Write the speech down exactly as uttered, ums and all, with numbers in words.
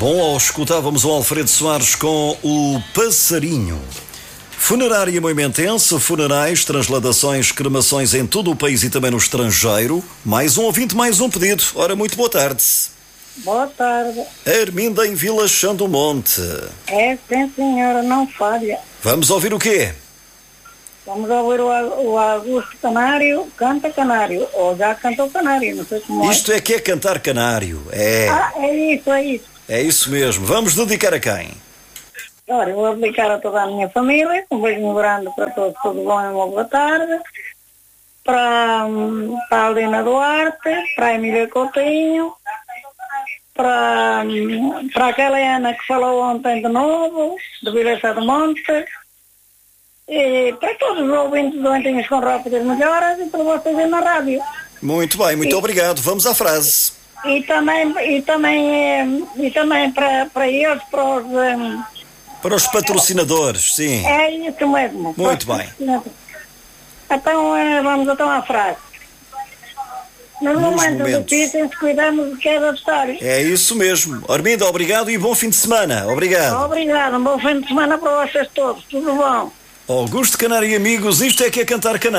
Bom, escutávamos o Alfredo Soares com o Passarinho. Funerária Moimentense, funerais, transladações, cremações em todo o país e também no estrangeiro. Mais um ouvinte, mais um pedido. Ora, muito boa tarde. Boa tarde. Arminda em Vila Chão do Monte. É, sim senhora, não falha. Vamos ouvir o quê? Vamos ouvir o, o Augusto Canário, canta Canário, ou já cantou Canário, não sei como é. Isto é que é cantar canário, é. Ah, é isso, é isso. É isso mesmo. Vamos dedicar a quem? Olha, vou dedicar a toda a minha família, um beijo grande para todos, tudo bom e uma boa tarde. Para, para a Alina Duarte, para a Emília Coutinho, para, para aquela Ana que falou ontem de novo, de Vila Chão do Monte, e para todos os ouvintes doentinhos com rápidas melhoras e para vocês aí na rádio. Muito bem, muito e, obrigado. Vamos à frase. E também, e também, e também para, para eles, para os... Um, para os patrocinadores, sim. É isso mesmo. Muito bem. Então, vamos então à frase. Nos, Nos momentos, momentos difíceis, cuidamos de cada história. É isso mesmo. Arminda, obrigado e bom fim de semana. Obrigado. Obrigado, um bom fim de semana para vocês todos. Tudo bom. Augusto Canário e amigos, isto é que é cantar canário.